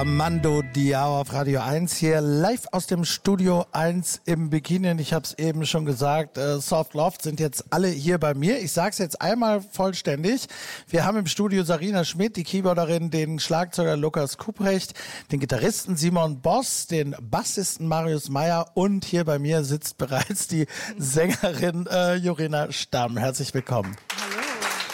Mando Diao auf Radio 1 hier live aus dem Studio 1 im Bikini. Ich habe es eben schon gesagt, Soft Loft sind jetzt alle hier bei mir. Ich sage es jetzt einmal vollständig. Wir haben im Studio Sarina Schmidt, die Keyboarderin, den Schlagzeuger Lukas Kuprecht, den Gitarristen Simon Boss, den Bassisten Marius Meyer und hier bei mir sitzt bereits die Sängerin Jorina Stamm. Herzlich willkommen. Hallo.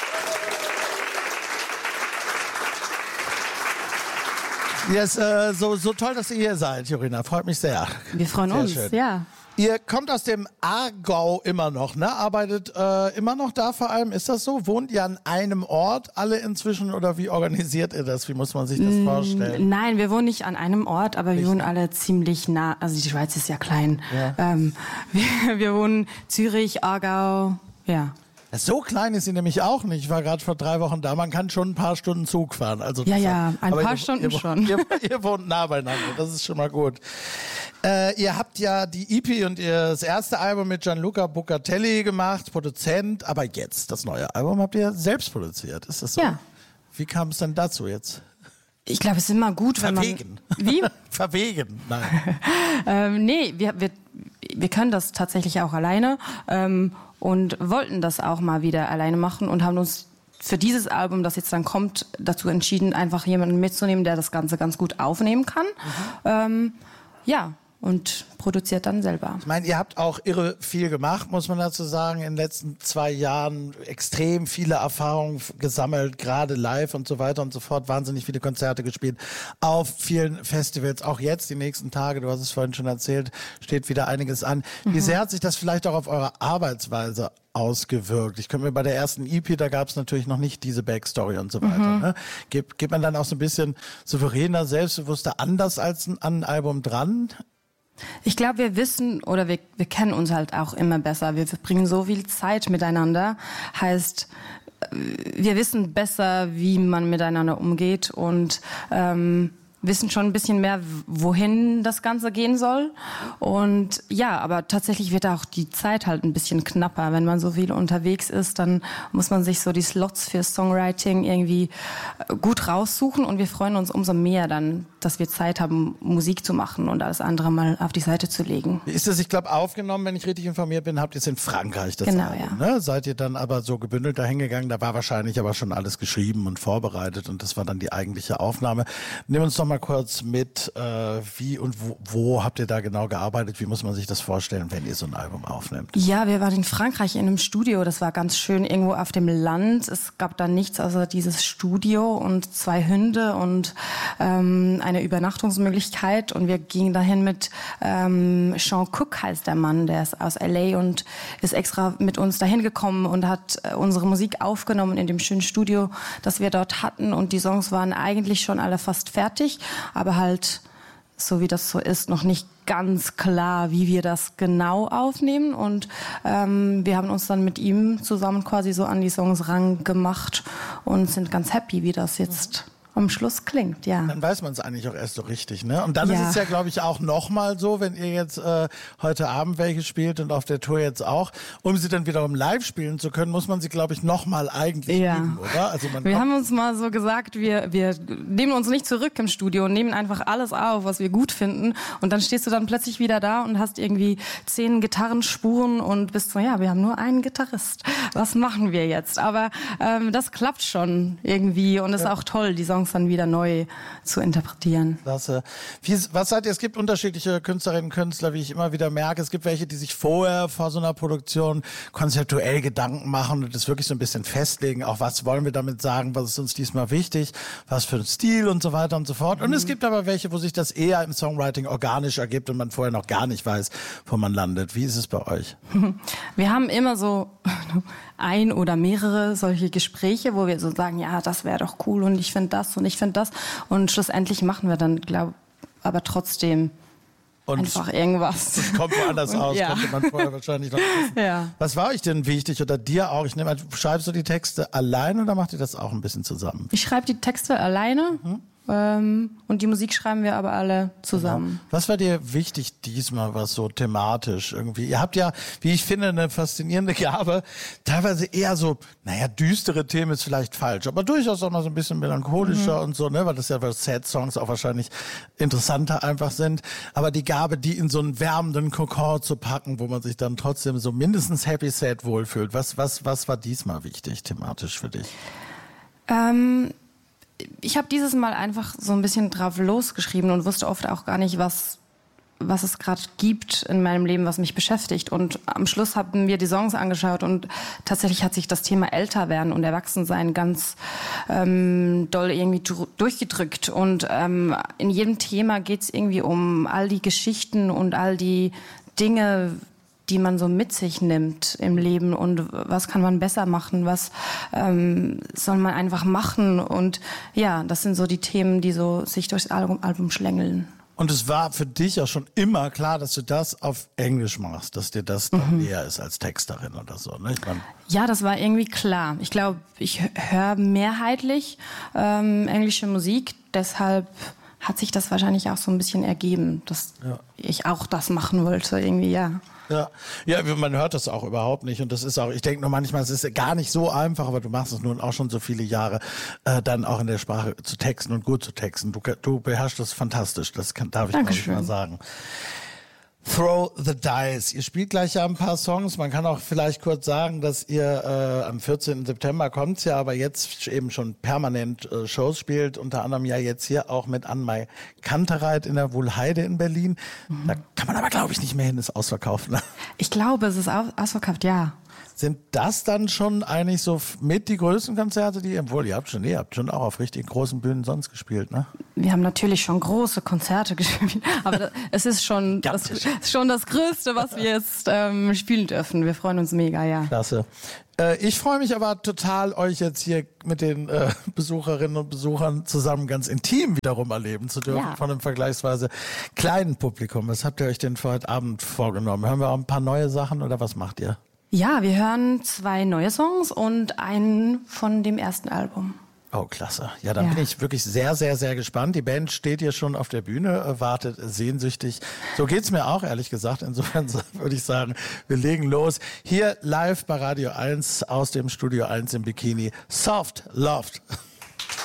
Ja, ist so toll, dass ihr hier seid, Jorina. Freut mich sehr. Wir freuen uns, schön. ja. Ihr kommt aus dem Aargau immer noch, ne? Arbeitet immer noch da vor allem. Ist das so? Wohnt ihr an einem Ort alle inzwischen oder wie organisiert ihr das? Wie muss man sich das vorstellen? Nein, wir wohnen nicht an einem Ort, aber wir wohnen alle ziemlich nah. Also die Schweiz ist ja klein. Ja. Wir wohnen Zürich, Aargau, ja. So klein ist sie nämlich auch nicht. Ich war gerade vor 3 Wochen da. Man kann schon ein paar Stunden Zug fahren. Also Ja, ein paar Stunden schon. Ihr wohnt nah beieinander. Das ist schon mal gut. Ihr habt ja die EP und das erste Album mit Gianluca Bucatelli gemacht, Produzent. Aber jetzt, das neue Album habt ihr selbst produziert. Ist das so? Ja. Wie kam es denn dazu jetzt? Ich glaube, es ist immer gut, wenn man... Verwegen. Wie? Verwegen, nein. Nee, wir können das tatsächlich auch alleine und wollten das auch mal wieder alleine machen und haben uns für dieses Album, das jetzt dann kommt, dazu entschieden, einfach jemanden mitzunehmen, der das Ganze ganz gut aufnehmen kann. Ja, und produziert dann selber. Ich meine, ihr habt auch irre viel gemacht, muss man dazu sagen. In den letzten 2 Jahren extrem viele Erfahrungen gesammelt, gerade live und so weiter und so fort. Wahnsinnig viele Konzerte gespielt auf vielen Festivals. Auch jetzt, die nächsten Tage, du hast es vorhin schon erzählt, steht wieder einiges an. Wie sehr hat sich das vielleicht auch auf eure Arbeitsweise ausgewirkt? Ich könnte mir bei der ersten EP, da gab es natürlich noch nicht diese Backstory und so weiter. Ne? Geht man dann auch so ein bisschen souveräner, selbstbewusster, anders als an ein Album dran? Ich glaube, wir wissen oder wir kennen uns halt auch immer besser. Wir verbringen so viel Zeit miteinander. Heißt, wir wissen besser, wie man miteinander umgeht und wissen schon ein bisschen mehr, wohin das Ganze gehen soll. Und ja, aber tatsächlich wird auch die Zeit halt ein bisschen knapper. Wenn man so viel unterwegs ist, dann muss man sich so die Slots für Songwriting irgendwie gut raussuchen. Und wir freuen uns umso mehr dann, dass wir Zeit haben, Musik zu machen und alles andere mal auf die Seite zu legen. Ist das, ich glaube, aufgenommen, wenn ich richtig informiert bin, habt ihr es in Frankreich, das Genau, Album, ja. ne? Seid ihr dann aber so gebündelt dahin gegangen, da war wahrscheinlich aber schon alles geschrieben und vorbereitet und das war dann die eigentliche Aufnahme. Nimm uns doch mal kurz mit, wie und wo habt ihr da genau gearbeitet? Wie muss man sich das vorstellen, wenn ihr so ein Album aufnimmt? Ja, wir waren in Frankreich in einem Studio, das war ganz schön, irgendwo auf dem Land. Es gab da nichts außer dieses Studio und 2 Hunde und eine Übernachtungsmöglichkeit und wir gingen dahin mit Sean Cook heißt der Mann, der ist aus LA und ist extra mit uns dahin gekommen und hat unsere Musik aufgenommen in dem schönen Studio, das wir dort hatten und die Songs waren eigentlich schon alle fast fertig, aber halt, so wie das so ist, noch nicht ganz klar, wie wir das genau aufnehmen und wir haben uns dann mit ihm zusammen quasi so an die Songs rangemacht und sind ganz happy, wie das jetzt am Schluss klingt, ja. Dann weiß man es eigentlich auch erst so richtig, ne? Und dann Ja. ist es ja, glaube ich, auch nochmal so, wenn ihr jetzt heute Abend welche spielt und auf der Tour jetzt auch, um sie dann wiederum live spielen zu können, muss man sie, glaube ich, nochmal eigentlich üben, oder? Also wir haben uns mal so gesagt, wir nehmen uns nicht zurück im Studio und nehmen einfach alles auf, was wir gut finden und dann stehst du dann plötzlich wieder da und hast irgendwie 10 Gitarrenspuren und bist so, ja, wir haben nur einen Gitarrist. Was machen wir jetzt? Aber das klappt schon irgendwie und ist auch toll, die Songs dann wieder neu zu interpretieren. Klasse. Was seid ihr? Es gibt unterschiedliche Künstlerinnen und Künstler, wie ich immer wieder merke. Es gibt welche, die sich vorher vor so einer Produktion konzeptuell Gedanken machen und das wirklich so ein bisschen festlegen. Auch was wollen wir damit sagen? Was ist uns diesmal wichtig? Was für ein Stil und so weiter und so fort. Und es gibt aber welche, wo sich das eher im Songwriting organisch ergibt und man vorher noch gar nicht weiß, wo man landet. Wie ist es bei euch? Wir haben immer so ein oder mehrere solche Gespräche, wo wir so sagen, ja, das wäre doch cool und ich finde das und ich finde das. Und schlussendlich machen wir dann, aber trotzdem und einfach irgendwas. Das kommt woanders aus, ja. Konnte man vorher wahrscheinlich noch wissen. Ja. Was war euch denn wichtig oder dir auch? Ich nehme an, schreibst du die Texte allein oder macht ihr das auch ein bisschen zusammen? Ich schreibe die Texte alleine. Und die Musik schreiben wir aber alle zusammen. Was war dir wichtig diesmal, was so thematisch irgendwie? Ihr habt ja, wie ich finde, eine faszinierende Gabe, teilweise eher so, düstere Themen ist vielleicht falsch, aber durchaus auch mal so ein bisschen melancholischer und so, ne, weil das ja für Sad-Songs auch wahrscheinlich interessanter einfach sind. Aber die Gabe, die in so einen wärmenden Kokon zu packen, wo man sich dann trotzdem so mindestens happy, sad wohlfühlt. Was war diesmal wichtig thematisch für dich? Ich habe dieses Mal einfach so ein bisschen drauf losgeschrieben und wusste oft auch gar nicht, was es gerade gibt in meinem Leben, was mich beschäftigt. Und am Schluss haben wir die Songs angeschaut und tatsächlich hat sich das Thema Älterwerden und Erwachsensein ganz doll irgendwie durchgedrückt. Und in jedem Thema geht es irgendwie um all die Geschichten und all die Dinge, die man so mit sich nimmt im Leben und was kann man besser machen, was soll man einfach machen und ja, das sind so die Themen, die so sich durchs Album schlängeln. Und es war für dich auch schon immer klar, dass du das auf Englisch machst, dass dir das dann näher ist als Texterin oder so, ne? Ja, das war irgendwie klar. Ich glaube, ich höre mehrheitlich englische Musik, deshalb hat sich das wahrscheinlich auch so ein bisschen ergeben, dass ich auch das machen wollte, irgendwie, ja. Ja, man hört das auch überhaupt nicht und das ist auch, ich denke nur manchmal, es ist gar nicht so einfach, aber du machst es nun auch schon so viele Jahre, dann auch in der Sprache zu texten und gut zu texten. Du beherrschst das fantastisch, darf ich glaube ich mal sagen. Throw the Dice. Ihr spielt gleich ja ein paar Songs. Man kann auch vielleicht kurz sagen, dass ihr am 14. September kommt's ja, aber jetzt eben schon permanent Shows spielt. Unter anderem ja jetzt hier auch mit Anmai Kantereit in der Wuhlheide in Berlin. Da kann man aber, glaube ich, nicht mehr hin, ist ausverkauft. Ne? Ich glaube, es ist ausverkauft, ja. Sind das dann schon eigentlich so mit die größten Konzerte, die ihr habt schon auch auf richtig großen Bühnen sonst gespielt, ne? Wir haben natürlich schon große Konzerte gespielt, aber es ist schon das Größte, was wir jetzt spielen dürfen. Wir freuen uns mega, ja. Klasse. Ich freue mich aber total, euch jetzt hier mit den Besucherinnen und Besuchern zusammen ganz intim wiederum erleben zu dürfen von einem vergleichsweise kleinen Publikum. Was habt ihr euch denn für heute Abend vorgenommen? Hören wir auch ein paar neue Sachen oder was macht ihr? Ja, wir hören 2 neue Songs und einen von dem ersten Album. Oh, klasse. Ja, dann bin ich wirklich sehr, sehr, sehr gespannt. Die Band steht hier schon auf der Bühne, wartet sehnsüchtig. So geht's mir auch, ehrlich gesagt. Insofern würde ich sagen, wir legen los. Hier live bei Radio 1 aus dem Studio 1 im Bikini. Soft Loved.